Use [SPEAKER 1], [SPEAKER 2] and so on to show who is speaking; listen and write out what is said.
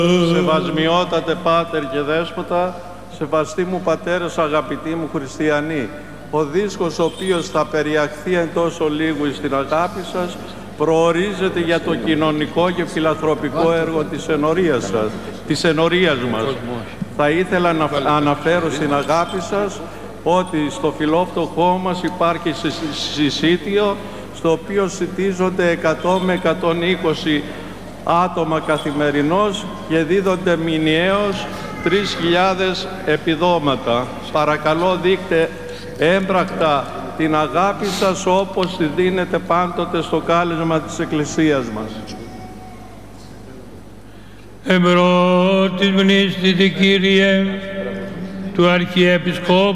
[SPEAKER 1] Σεβασμιότατε Πάτερ και Δέσποτα, σεβαστοί μου πατέρες, αγαπητοί μου χριστιανοί, ο δίσκος ο οποίος θα περιαχθεί εν τόσο λίγου στην αγάπη σας προορίζεται για το κοινωνικό και φιλανθρωπικό έργο της ενορίας μας. Θα ήθελα να αναφέρω στην αγάπη σας ότι στο φιλόφτωχό μας υπάρχει συσίτιο, στο οποίο σιτίζονται 100 με 120 άτομα καθημερινώς και δίδονται μηνιαίως 3.000 επιδόματα. Παρακαλώ δείχτε έμπρακτα την αγάπη σας όπως τη δίνετε πάντοτε στο κάλεσμα της Εκκλησίας μας.
[SPEAKER 2] Εμπρό της μνήστητη Κύριε του Αρχιεπισκόπου